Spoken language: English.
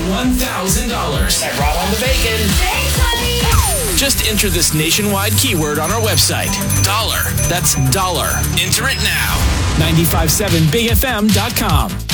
$1,000. I brought home the bacon. Thanks, honey. Just enter this nationwide keyword on our website. Dollar. That's dollar. Enter it now. 957bigfm.com.